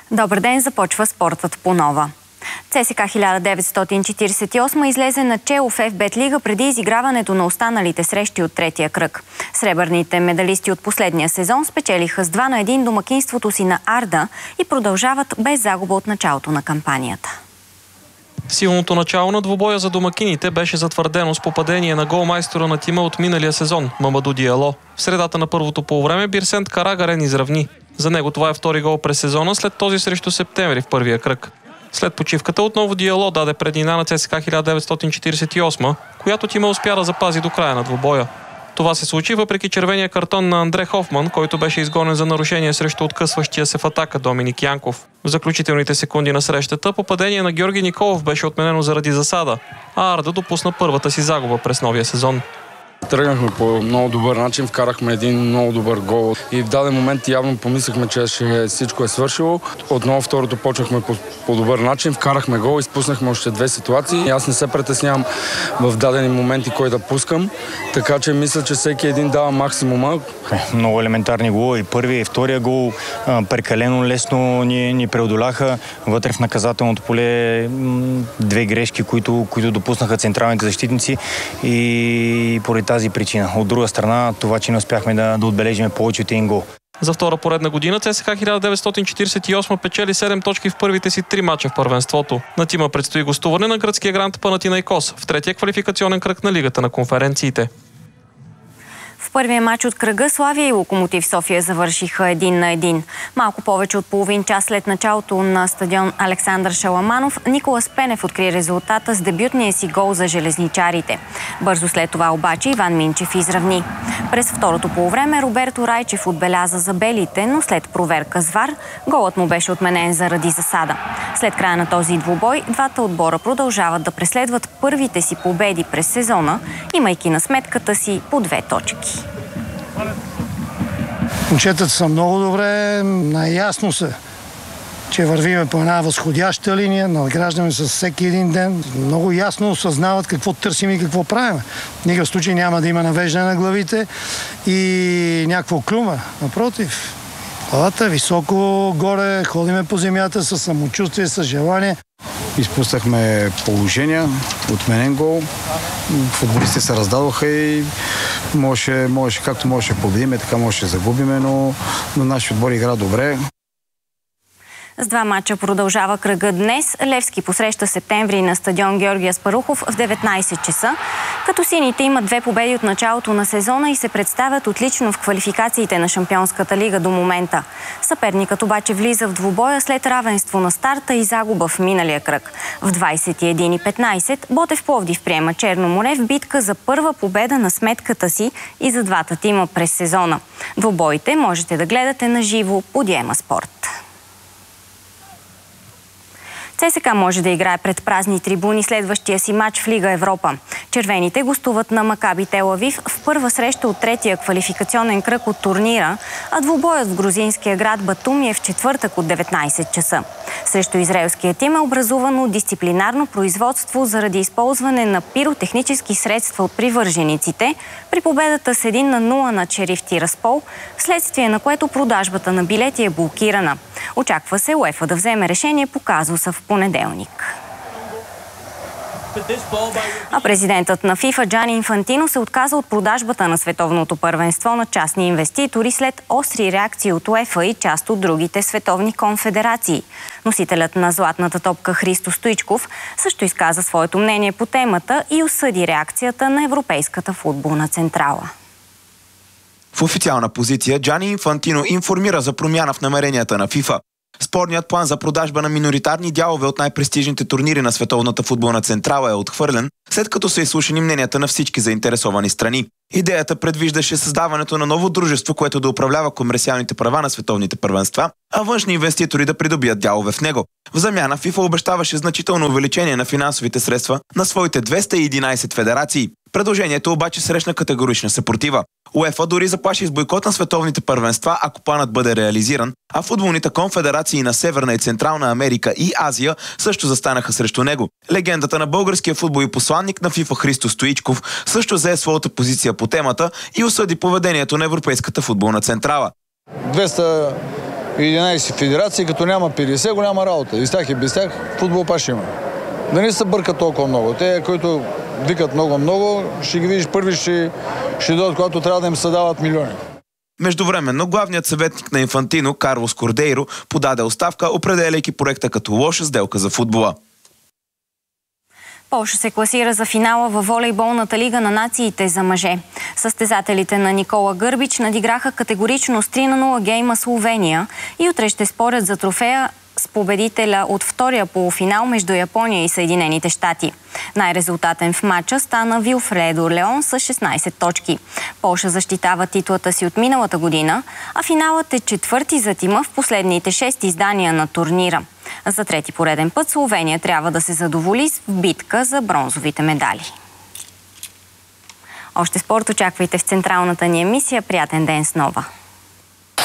Добър ден, започва спортът по нова. ЦСКА 1948 излезе начело в ФБ Лига преди изиграването на останалите срещи от третия кръг. Сребърните медалисти от последния сезон спечелиха с 2-1 домакинството си на Арда и продължават без загуба от началото на кампанията. Силното начало на двубоя за домакините беше затвърдено с попадение на голмайстора на тима от миналия сезон – Мамаду Диало. В средата на първото полувреме Бирсент Карагарен изравни. За него това е втори гол през сезона след този срещу септември в първия кръг. След почивката отново Диало даде преднина на ЦСКА 1948, която тима успя да запази до края на двубоя. Това се случи въпреки червения картон на Андре Хофман, който беше изгонен за нарушение срещу откъсващия се в атака Доминик Янков. В заключителните секунди на срещата попадение на Георги Николов беше отменено заради засада, а Арда допусна първата си загуба през новия сезон. Тръгнахме по много добър начин, вкарахме един много добър гол и в даден момент явно помислихме, че всичко е свършило. Отново второто почнахме по добър начин, вкарахме гол, изпуснахме още две ситуации. Аз не се притеснявам в дадени моменти кой да пускам, така че мисля, че всеки един дава максимума. Много елементарни голови. И първия и втория гол прекалено лесно ни преодоляха. Вътре в наказателното поле две грешки, които допуснаха централните защитници и поради тази причина. От друга страна, това, че не успяхме да отбележим повече от един гол. За втора поредна година ЦСКА 1948 печели 7 точки в първите си 3 мача в първенството. На тима предстои гостуване на гръцкия грант Панатинайкос в третия квалификационен кръг на Лигата на конференциите. В първия матч от кръга Славия и Локомотив София завършиха 1-1. Малко повече от половин час след началото на стадион Александър Шаламанов, Николас Пенев откри резултата с дебютния си гол за железничарите. Бързо след това обаче Иван Минчев изравни. През второто полувреме Роберто Райчев отбеляза за белите, но след проверка с ВАР голът му беше отменен заради засада. След края на този двубой, двата отбора продължават да преследват първите си победи през сезона, имайки на сметката си по 2 точки. Момчетата са много добре, наясно са, че вървиме по една възходяща линия, надграждаме с всеки един ден, много ясно осъзнават какво търсим и какво правим. В никакъв случай няма да има навеждане на главите и някакво клюма. Напротив, главата високо горе, ходиме по земята с самочувствие, с желание. Изпуснахме положения, отменен гол. Футболистите се раздадоха и може както можеше да победиме, така можеше да загубиме, но нашия отбор игра добре. С 2 мача продължава кръга днес. Левски посреща Септември на стадион Георги Аспарухов в 19 часа. Като сините имат 2 победи от началото на сезона и се представят отлично в квалификациите на Шампионската лига до момента. Съперникът обаче влиза в двубоя след равенство на старта и загуба в миналия кръг. В 21:15 Ботев Пловдив приема Черно море в битка за първа победа на сметката си и за двата тима през сезона. Двубоите можете да гледате на живо по Диема Спорт. ЦСКА може да играе пред празни трибуни следващия си матч в Лига Европа. Червените гостуват на Макаби Тел Авив в първа среща от третия квалификационен кръг от турнира, а двубоят в грузинския град Батуми е в четвъртък от 19 часа. Срещу израелския тим е образувано дисциплинарно производство заради използване на пиротехнически средства от привържениците при победата с 1-0 на Шериф Тираспол, вследствие на което продажбата на билети е блокирана. Очаква се УЕФА да вземе решение по казуса в понеделник. А президентът на ФИФА Джани Инфантино се отказа от продажбата на световното първенство на частни инвеститори след остри реакции от УЕФА и част от другите световни конфедерации. Носителят на златната топка Христо Стоичков също изказа своето мнение по темата и осъди реакцията на Европейската футболна централа. В официална позиция Джани Инфантино информира за промяна в намеренията на ФИФА. Спорният план за продажба на миноритарни дялове от най-престижните турнири на Световната футболна централа е отхвърлен, след като са изслушани мненията на всички заинтересовани страни. Идеята предвиждаше създаването на ново дружество, което да управлява комерциалните права на световните първенства, а външни инвеститори да придобият дялове в него. В замяна ФИФА обещаваше значително увеличение на финансовите средства на своите 211 федерации. Предложението обаче срещна категорична съпротива. УЕФА дори заплаши с бойкот на световните първенства, ако планът бъде реализиран, а футболните конфедерации на Северна и Централна Америка и Азия също застанаха срещу него. Легендата на българския футбол и посланник на ФИФА Христо Стоичков също зае своята позиция по темата и осъди поведението на Европейската футболна централа. 11 федерации, като няма 50, голяма работа. И с тях и без тях футбол паш има. Да не се бъркат толкова много. Те, които викат много, ще ги видиш първи, ще дойдат, когато трябва да им се дават милиони. Междувременно, главният съветник на Инфантино, Карлос Кордейро, подаде оставка, определяйки проекта като лоша сделка за футбола. Полша се класира за финала във волейболната лига на нациите за мъже. Състезателите на Никола Гърбич надиграха категорично с 3-0 гейма Словения и утре ще спорят за трофея с победителя от втория полуфинал между Япония и Съединените щати. Най-резултатен в матча стана Вилфредо Леон с 16 точки. Полша защитава титлата си от миналата година, а финалът е четвърти за тима в последните 6 издания на турнира. За трети пореден път Словения трябва да се задоволи с битка за бронзовите медали. Още спорт очаквайте в централната ни емисия. Приятен ден с Нова!